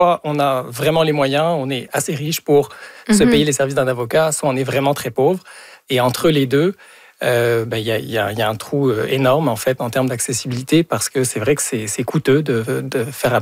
soit on a vraiment les moyens, on est assez riche pour se payer les services d'un avocat, soit on est vraiment très pauvre. Et entre les deux, il y a un trou énorme en fait en termes d'accessibilité parce que c'est vrai que c'est coûteux de faire